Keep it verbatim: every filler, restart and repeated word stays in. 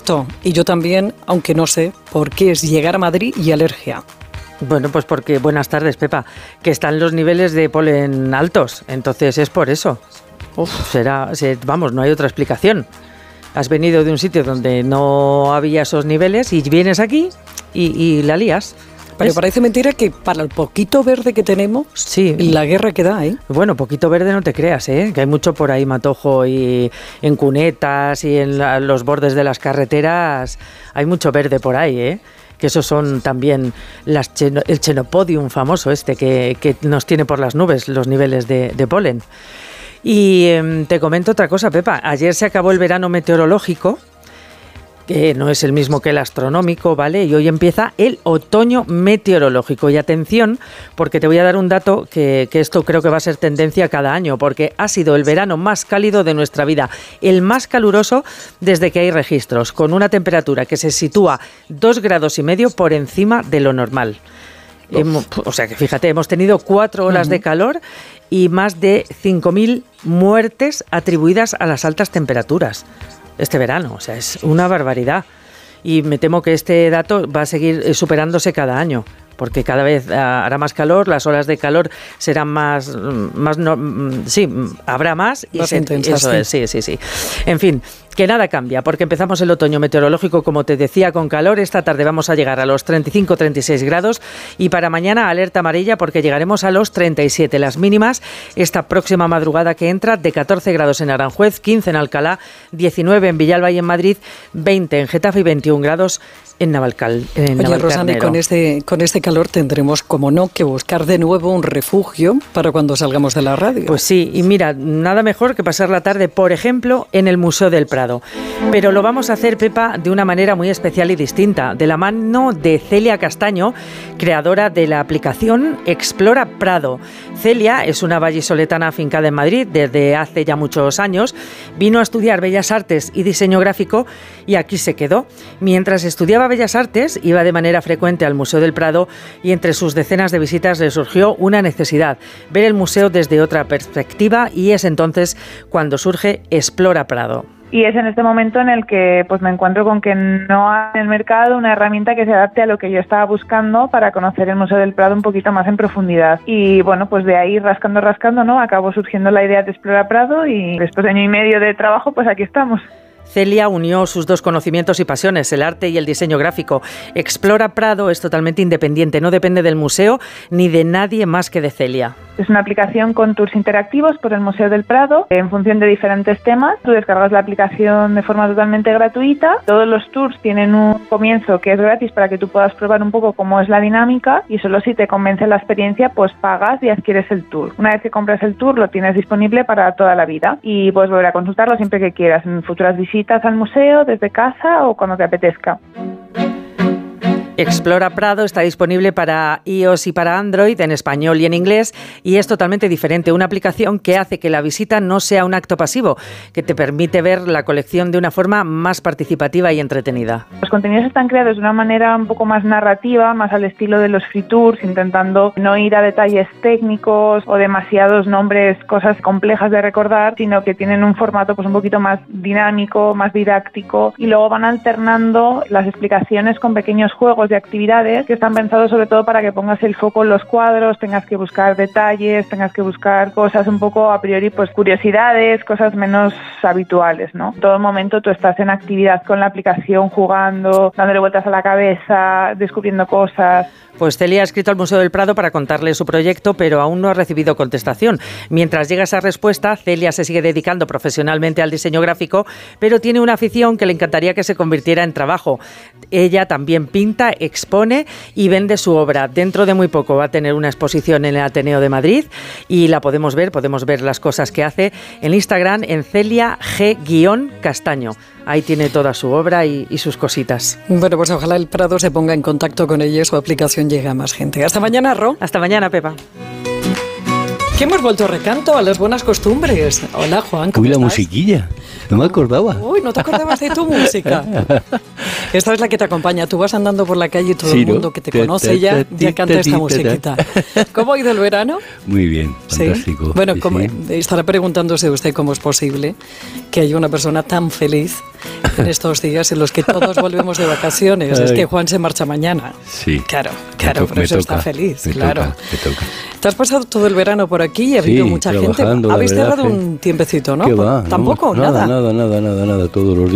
supuesto. Y yo también, aunque no sé por qué es llegar a Madrid y alergia. Bueno, pues porque, buenas tardes, Pepa, que están los niveles de polen altos, entonces es por eso. Uf, será, vamos, no hay otra explicación. Has venido de un sitio donde no había esos niveles y vienes aquí y, y la lías. Pero parece mentira que para el poquito verde que tenemos, sí, la guerra que da, ¿eh? Bueno, poquito verde no te creas, ¿eh? Que hay mucho por ahí, Matojo, y en cunetas y en la, los bordes de las carreteras, hay mucho verde por ahí, ¿eh? Que esos son también las cheno, el Chenopodium famoso este que, que nos tiene por las nubes los niveles de, de polen. Y eh, te comento otra cosa, Pepa. Ayer se acabó el verano meteorológico, que no es el mismo que el astronómico, ¿vale? Y hoy empieza el otoño meteorológico. Y atención, porque te voy a dar un dato que, que esto creo que va a ser tendencia cada año, porque ha sido el verano más cálido de nuestra vida, el más caluroso desde que hay registros, con una temperatura que se sitúa dos grados y medio por encima de lo normal. Hemos, o sea que fíjate, hemos tenido cuatro horas uh-huh. de calor y más de cinco mil muertes atribuidas a las altas temperaturas este verano, o sea, es una barbaridad. Y me temo que este dato va a seguir superándose cada año, porque cada vez hará más calor, las olas de calor serán más, más no, sí, habrá más y más se, intensas, eso sí. es, sí, sí, sí. En fin, que nada cambia, porque empezamos el otoño meteorológico, como te decía, con calor. Esta tarde vamos a llegar a los treinta y cinco treinta y seis grados y para mañana alerta amarilla porque llegaremos a los treinta y siete. Las mínimas esta próxima madrugada que entra de catorce grados en Aranjuez, quince en Alcalá, diecinueve en Villalba y en Madrid, veinte en Getafe y veintiún grados en Navalcal. En Oye, Rosana, con este, con este calor tendremos, como no, que buscar de nuevo un refugio para cuando salgamos de la radio. Pues sí, y mira, nada mejor que pasar la tarde, por ejemplo, en el Museo del Prado. Pero lo vamos a hacer, Pepa, de una manera muy especial y distinta, de la mano de Celia Castaño, creadora de la aplicación Explora Prado. Celia es una vallisoletana afincada en Madrid desde hace ya muchos años. Vino a estudiar Bellas Artes y Diseño Gráfico y aquí se quedó. Mientras estudiaba Bellas Artes, iba de manera frecuente al Museo del Prado y entre sus decenas de visitas le surgió una necesidad, ver el museo desde otra perspectiva, y es entonces cuando surge Explora Prado. Y es en este momento en el que pues me encuentro con que no hay en el mercado una herramienta que se adapte a lo que yo estaba buscando para conocer el Museo del Prado un poquito más en profundidad. Y bueno, pues de ahí rascando, rascando, ¿no? Acabó surgiendo la idea de Explora Prado y después de año y medio de trabajo, pues aquí estamos. Celia unió sus dos conocimientos y pasiones, el arte y el diseño gráfico. Explora Prado es totalmente independiente, no depende del museo ni de nadie más que de Celia. Es una aplicación con tours interactivos por el Museo del Prado en función de diferentes temas. Tú descargas la aplicación de forma totalmente gratuita. Todos los tours tienen un comienzo que es gratis para que tú puedas probar un poco cómo es la dinámica, y solo si te convence la experiencia pues pagas y adquieres el tour. Una vez que compras el tour lo tienes disponible para toda la vida y puedes volver a consultarlo siempre que quieras en futuras visitas al museo, desde casa o cuando te apetezca. Explora Prado está disponible para iOS y para Android, en español y en inglés, y es totalmente diferente. Una aplicación que hace que la visita no sea un acto pasivo, que te permite ver la colección de una forma más participativa y entretenida. Los contenidos están creados de una manera un poco más narrativa, más al estilo de los free tours, intentando no ir a detalles técnicos o demasiados nombres, cosas complejas de recordar, sino que tienen un formato pues un poquito más dinámico, más didáctico, y luego van alternando las explicaciones con pequeños juegos de actividades que están pensados sobre todo para que pongas el foco en los cuadros, tengas que buscar detalles, tengas que buscar cosas un poco a priori, pues curiosidades, cosas menos habituales, ¿no? En todo momento tú estás en actividad con la aplicación, jugando, dándole vueltas a la cabeza, descubriendo cosas. Pues Celia ha escrito al Museo del Prado para contarle su proyecto, pero aún no ha recibido contestación. Mientras llega esa respuesta, Celia se sigue dedicando profesionalmente al diseño gráfico, pero tiene una afición que le encantaría que se convirtiera en trabajo. Ella también pinta, expone y vende su obra. Dentro de muy poco va a tener una exposición en el Ateneo de Madrid y la podemos ver, podemos ver las cosas que hace en Instagram en Celia G Castaño. Ahí tiene toda su obra y, y sus cositas. Bueno, pues ojalá el Prado se ponga en contacto con ella y su aplicación llegue a más gente. Hasta mañana, Ro. Hasta mañana, Pepa. Que hemos vuelto a recanto, a las buenas costumbres. Hola, Juan, ¿cómo Uy, la estás? musiquilla. No me acordaba. Uy, ¿no te acordabas de tu música? Esta es la que te acompaña. Tú vas andando por la calle y todo Sí, el ¿no? mundo que te conoce ya, ya canta esta musiquita. ¿Cómo ha ido el verano? Muy bien, fantástico. ¿Sí? Bueno, Sí, ¿cómo, sí. estará preguntándose usted cómo es posible que haya una persona tan feliz en estos días en los que todos volvemos de vacaciones. Es Ay. que Juan se marcha mañana. Sí. Claro, Me claro, to- por me eso toca, está feliz, me claro. toca, me toca. Te has pasado todo el verano por aquí y ha habido Sí, mucha gente. trabajando, la Habéis verdad cerrado que- un tiempecito, ¿no? ¿Qué va? Tampoco, No, nada. Nada, nada, nada, nada, todos los días.